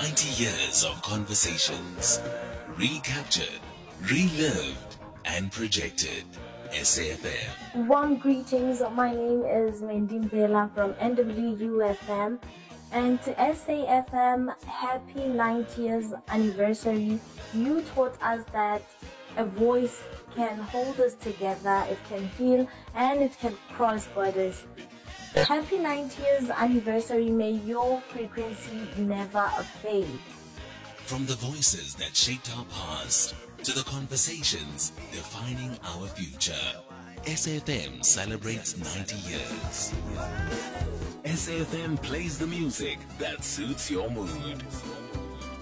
90 years of conversations, recaptured, relived, and projected. SAFM. Warm greetings. My name is Mendim Bela from NWUFM, and to SAFM, happy 90th anniversary. You taught us that a voice can hold us together, it can heal, and it can cross borders. Happy 90th anniversary. May your frequency never fade. From the voices that shaped our past to the conversations defining our future, SAFM celebrates 90 years. SAFM plays the music that suits your mood.